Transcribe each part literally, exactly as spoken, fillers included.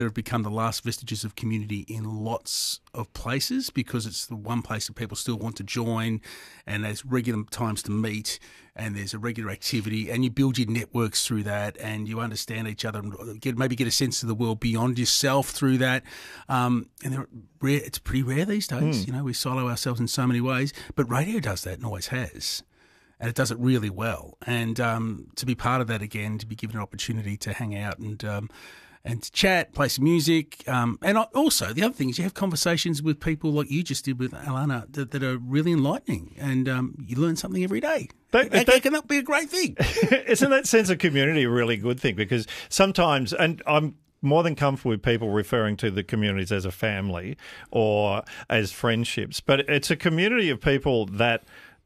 have become the last vestiges of community in lots of places because it's the one place that people still want to join, and there's regular times to meet, and there's a regular activity, and you build your networks through that, and you understand each other, and get, maybe get a sense of the world beyond yourself through that. Um, and they're rare, it's pretty rare these days. Mm. You know, we silo ourselves in so many ways, but radio does that and always has. And it does it really well. And um, to be part of that again, to be given an opportunity to hang out and um, and to chat, play some music. Um, and also, the other thing is you have conversations with people like you just did with Alana that, that are really enlightening, and um, you learn something every day. That, that, that can that be a great thing? Isn't that sense of community a really good thing? Because sometimes, and I'm more than comfortable with people referring to the communities as a family or as friendships, but it's a community of people that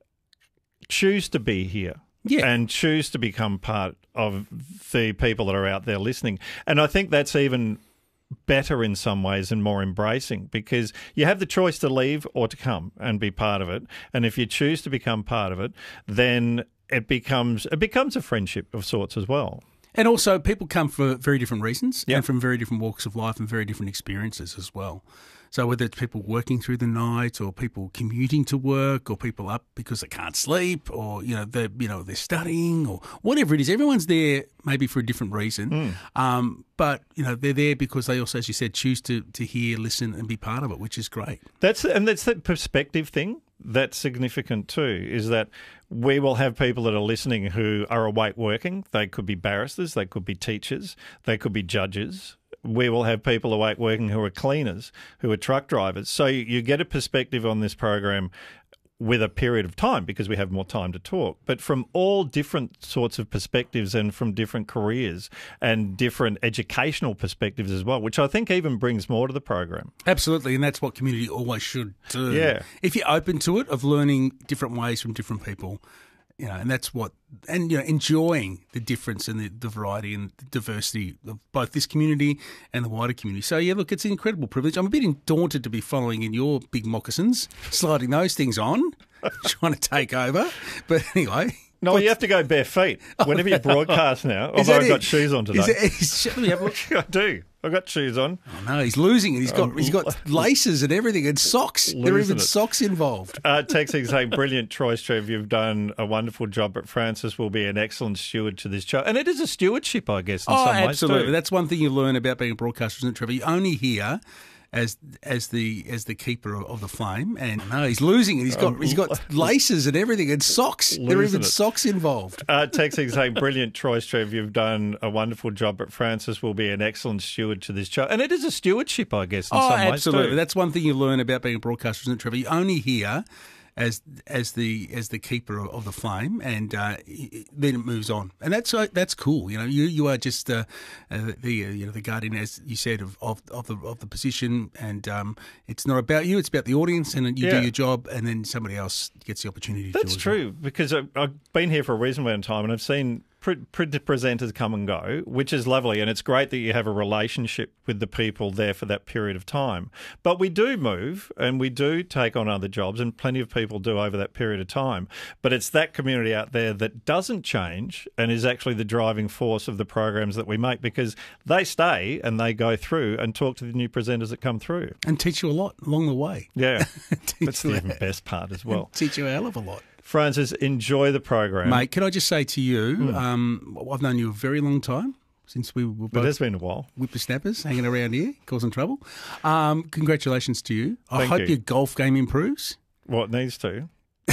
choose to be here. Yeah. And choose to become part of the people that are out there listening. And I think that's even better in some ways and more embracing, because you have the choice to leave or to come and be part of it. And if you choose to become part of it, then it becomes it becomes a friendship of sorts as well. And also, people come for very different reasons, yep. and from very different walks of life and very different experiences as well. So whether it's people working through the night, or people commuting to work, or people up because they can't sleep, or you know they're you know they're studying, or whatever it is, everyone's there maybe for a different reason. Mm. Um, but you know they're there because they also, as you said, choose to to hear, listen, and be part of it, which is great. That's and that's that perspective thing. That's significant too, is that we will have people that are listening who are awake working. They could be barristers, they could be teachers, they could be judges. We will have people awake working who are cleaners, who are truck drivers. So you get a perspective on this program with a period of time because we have more time to talk, but from all different sorts of perspectives and from different careers and different educational perspectives as well, which I think even brings more to the program. Absolutely, and that's what community always should do. Yeah. If you're open to it, of learning different ways from different people, you know, and that's what, and you know, enjoying the difference and the, the variety and the diversity of both this community and the wider community. So yeah, look, it's an incredible privilege. I'm a bit daunted to be following in your big moccasins, sliding those things on, trying to take over. But anyway. No, what's... you have to go bare feet whenever you broadcast now, although I've got shoes on today. Is it, is, let me have a look. I do. I've got shoes on. Oh, no, he's losing it. He's got um, he's got laces and everything and socks. There are even it. socks involved. Uh, texting saying, brilliant choice, Trev. You've done a wonderful job, but Francis will be an excellent steward to this show. And it is a stewardship, I guess, in oh, some ways. Absolutely. That's one thing you learn about being a broadcaster, isn't it, Trevor? You only hear as as the as the keeper of, of the flame, and no, he's losing it. He's got um, he's got laces and everything and socks. There are even it. socks involved. Uh, texting saying, brilliant choice, Trev. You've done a wonderful job, but Francis will be an excellent steward to this show. And it is a stewardship, I guess, in oh, some ways. Absolutely. That's one thing you learn about being a broadcaster, isn't it, Trevor? You only hear as as the as the keeper of, of the flame, and uh, then it moves on, and that's uh, that's cool. You know, you you are just uh, uh, the uh, you know the guardian, as you said, of of, of the of the position, and um, it's not about you; it's about the audience, and you yeah. do your job, and then somebody else gets the opportunity. That's to do true, well. Because I've, I've been here for a reasonable amount of time, and I've seen presenters come and go, which is lovely, and it's great that you have a relationship with the people there for that period of time. But we do move and we do take on other jobs, and plenty of people do over that period of time. But it's that community out there that doesn't change and is actually the driving force of the programs that we make, because they stay and they go through and talk to the new presenters that come through. And teach you a lot along the way. Yeah, that's the even best part as well. Teach you a hell of a lot. Francis, enjoy the program. Mate, can I just say to you, mm. um, I've known you a very long time, since we were both it has been a while. whippersnappers hanging around here, causing trouble. Um, congratulations to you. I Thank hope you. your golf game improves. Well, it needs to.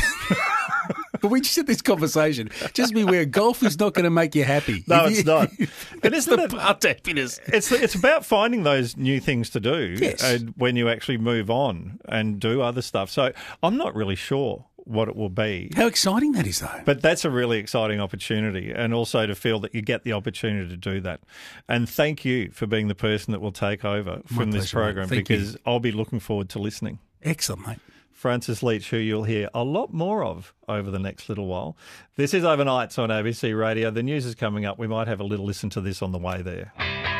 But we just had this conversation. Just beware, golf is not going to make you happy. No, it's not. It is the part to happiness. It's it's about finding those new things to do, yes. and when you actually move on and do other stuff. So I'm not really sure what it will be. How exciting that is, though. But that's a really exciting opportunity, and also to feel that you get the opportunity to do that. And thank you for being the person that will take over My from this pleasure, program, Thank because you. I'll be looking forward to listening. Excellent, mate. Francis Leach, who you'll hear a lot more of over the next little while. This is Overnights on A B C Radio. The news is coming up. We might have a little listen to this on the way there.